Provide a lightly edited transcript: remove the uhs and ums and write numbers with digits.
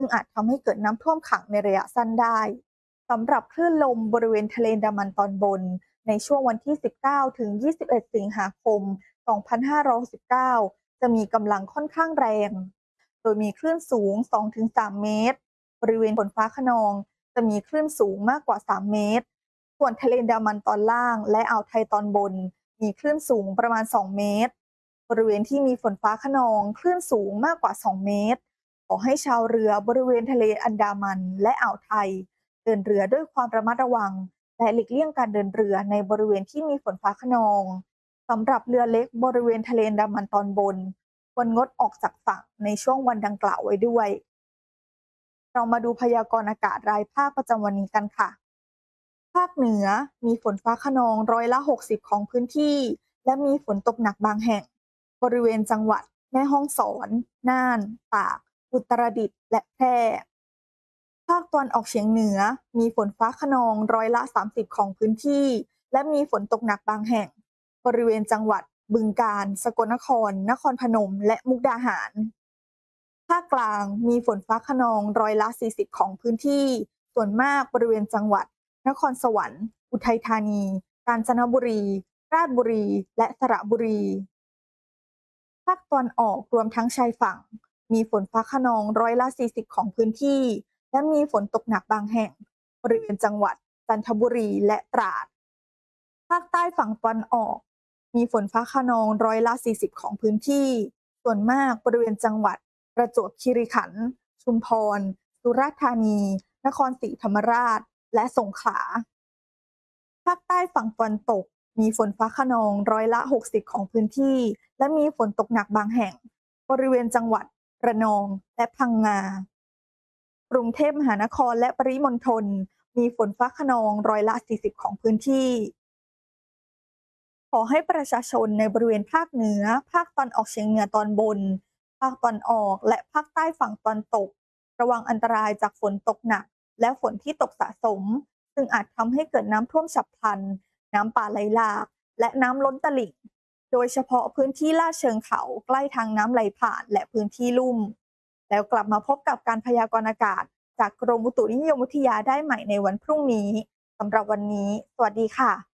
ซึ่งอาจทำให้เกิดน้ำท่วมขังในระยะสั้นได้สำหรับคลื่นลมบริเวณทะเลอันดามันตอนบนในช่วงวันที่ 19 ถึง 21 สิงหาคม 2519 จะมีกำลังค่อนข้างแรง โดยมีคลื่นสูง 2-3 เมตร บริเวณฝนฟ้าคะนองจะมีคลื่นสูงมากกว่า 3 เมตร ส่วนทะเลอันดามันตอนล่างและอ่าวไทยตอนบนมีคลื่นสูงประมาณ 2 เมตร บริเวณที่มีฝนฟ้าคะนองคลื่นสูงมากกว่า 2 เมตร ขอให้ชาวเรือบริเวณทะเลอันดามันและอ่าวไทยเดินเรือด้วยความระมัดระวังและหลีกเลี่ยงการเดินเรือในบริเวณที่มีฝนฟ้าคะนองสำหรับเรือเล็กบริเวณทะเลอันดามันตอนบนควรงดออกจากฝั่งในช่วงวันดังกล่าวไว้ด้วยเรามาดูพยากรณ์อากาศรายภาคประจำวันนี้กันค่ะภาคเหนือมีฝนฟ้าคะนอง60%ของพื้นที่และมีฝนตกหนักบางแห่งบริเวณจังหวัดแม่ฮ่องสอนน่านตากอุตรดิตถ์และแพร่ภาคตะวันออกเฉียงเหนือมีฝนฟ้าคะนอง30%ของพื้นที่และมีฝนตกหนักบางแห่งบริเวณจังหวัดบึงกาฬสกลนครนครพนมและมุกดาหารภาคกลางมีฝนฟ้าคะนอง40%ของพื้นที่ส่วนมากบริเวณจังหวัดนครสวรรค์อุทัยธานีกาญจนบุรีราชบุรีและสระบุรีภาคตะวันออกรวมทั้งชายฝั่งมีฝนฟ้าคะนอง40%ของพื้นที่และมีฝนตกหนักบางแห่งบริเวณจังหวัดจันทบุรีและตราดภาคใต้ฝั่งตะวันออกมีฝนฟ้าคะนอง40%ของพื้นที่ส่วนมากบริเวณจังหวัดประจวบคีรีขันธ์ชุมพรสุราษฎร์ธานีนครศรีธรรมราชและสงขลาภาคใต้ฝั่งตะวันตกมีฝนฟ้าคะนอง60%ของพื้นที่และมีฝนตกหนักบางแห่งบริเวณจังหวัดระนองและพังงากรุงเทพมหานครและปริมณฑลมีฝนฟ้าคะนอง40%ของพื้นที่ขอให้ประชาชนในบริเวณภาคเหนือภาคตอนออกเฉียงเหนือตอนบนภาคตอนออกและภาคใต้ฝั่งตอนตกระวังอันตรายจากฝนตกหนักและฝนที่ตกสะสมซึ่งอาจทำให้เกิดน้ำท่วมฉับพลันน้ำป่าไหลหลากและน้ำล้นตลิ่งโดยเฉพาะพื้นที่ลาดเชิงเขาใกล้ทางน้ำไหลผ่านและพื้นที่ลุ่มแล้วกลับมาพบกับการพยากรณ์อากาศจากกรมอุตุนิยมวิทยาได้ใหม่ในวันพรุ่งนี้สำหรับวันนี้สวัสดีค่ะ